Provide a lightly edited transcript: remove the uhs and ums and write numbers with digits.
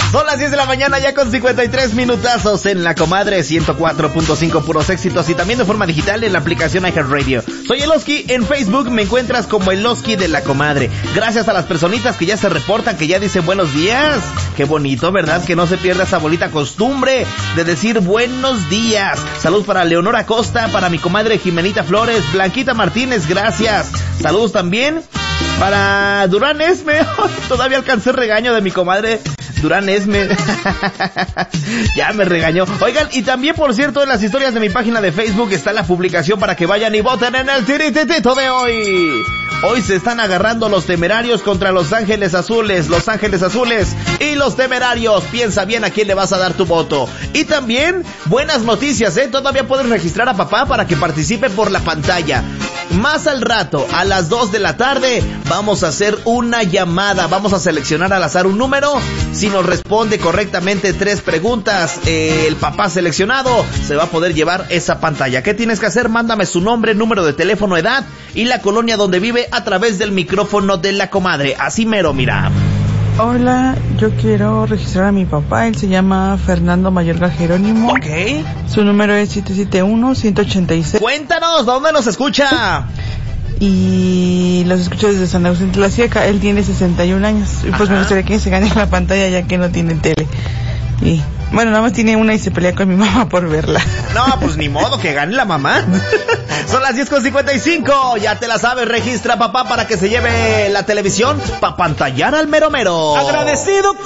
Son las 10 de la mañana ya con 53 minutazos en La Comadre 104.5 puros éxitos y también de forma digital en la aplicación iHeartRadio. Soy el Oski, en Facebook me encuentras como el Oski de La Comadre. Gracias a las personitas que ya se reportan, que ya dicen buenos días. Qué bonito, ¿verdad? Que no se pierda esa bonita costumbre de decir buenos días. Saludos para Leonora Costa, para mi comadre Jimenita Flores, Blanquita Martínez, gracias. Saludos también para Durán Esme. Todavía alcancé regaño de mi comadre Durán Esme. Ya me regañó. Oigan, y también, por cierto, en las historias de mi página de Facebook está la publicación para que vayan y voten en el tirititito de hoy. Hoy se están agarrando los Temerarios contra Los Ángeles Azules. Los Ángeles Azules y los Temerarios. Piensa bien a quién le vas a dar tu voto. Y también, buenas noticias, Todavía puedes registrar a papá para que participe por la pantalla. Más al rato, a las 2 de la tarde, vamos a hacer una llamada. Vamos a seleccionar al azar un número. Si nos responde correctamente 3 preguntas, el papá seleccionado se va a poder llevar esa pantalla. ¿Qué tienes que hacer? Mándame su nombre, número de teléfono, edad y la colonia donde vive a través del micrófono de La Comadre. Así mero, mira. Hola, yo quiero registrar a mi papá. Él se llama Fernando Mayorga Jerónimo. Ok. Su número es 771-186. Cuéntanos, ¿dónde nos escucha? Y los escucho desde San Agustín de la Sierra. Él tiene 61 años. Y pues me gustaría que se gane la pantalla ya que no tiene tele. Y bueno, nada más tiene una y se pelea con mi mamá por verla. No, pues ni modo, que gane la mamá. Son las 10:55. Ya te la sabes, registra papá para que se lleve la televisión para pantallar al mero mero. Agradecido